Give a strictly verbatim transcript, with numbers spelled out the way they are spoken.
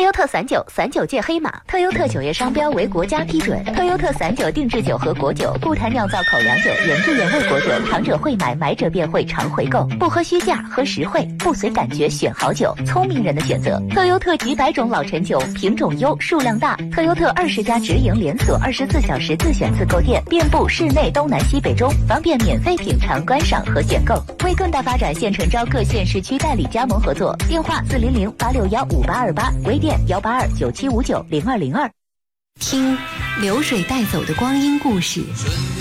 优特散酒，散酒界黑马。特优特酒业商标为国家批准。特优特散酒定制酒和果酒，不谈酿造口粮酒，原汁原味果酒，尝者会买，买者便会常回购。不喝虚价，喝实惠，不随感觉选好酒，聪明人的选择。特优特几百种老陈酒，品种优，数量大。特优特二十家直营连锁，二十四小时自选自购店，遍布市内东南西北中，方便免费品尝、观赏和选购。为更大发展，现诚招各县市区代理加盟合作，电话四零零八六幺五八二八，微店幺八二九七五九零二零二。 听流水带走的光阴故事，